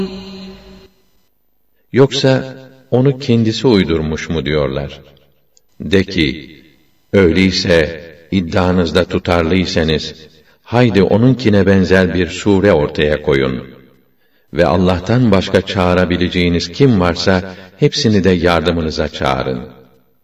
Yoksa onu kendisi uydurmuş mu diyorlar? De ki, öyleyse iddianızda tutarlıysanız, haydi onunkine benzer bir sure ortaya koyun. Ve Allah'tan başka çağırabileceğiniz kim varsa, hepsini de yardımınıza çağırın.